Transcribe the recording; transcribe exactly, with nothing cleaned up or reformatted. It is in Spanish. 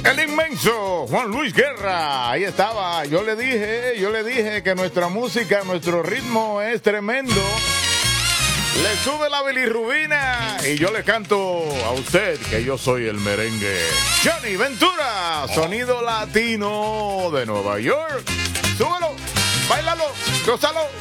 El inmenso Juan Luis Guerra, ahí estaba. Yo le dije, yo le dije que nuestra música, nuestro ritmo es tremendo. Le sube la bilirrubina y yo le canto a usted que yo soy el merengue. Johnny Ventura, sonido latino de Nueva York. Súbelo, bailalo, gózalo.